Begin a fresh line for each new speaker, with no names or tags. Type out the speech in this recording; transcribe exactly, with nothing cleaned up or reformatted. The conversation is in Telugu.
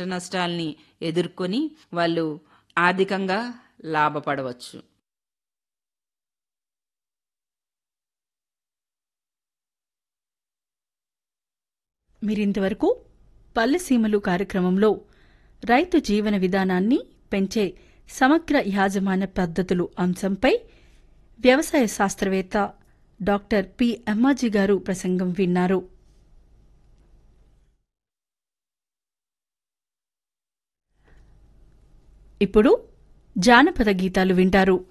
కష్టనష్టాల్ని ఎదుర్కొని వాళ్ళు ఆర్థికంగా లాభపడవచ్చు.
మీరింతవరకు పల్లెసీమలు కార్యక్రమంలో రైతు జీవన విధానాన్ని పెంచే సమగ్ర యాజమాన్య పద్ధతులు అంశంపై వ్యవసాయ శాస్త్రవేత్త డాక్టర్ పి అమ్మాజీ గారు ప్రసంగం విన్నారు. ఇప్పుడు జానపద గీతాలు వింటారు.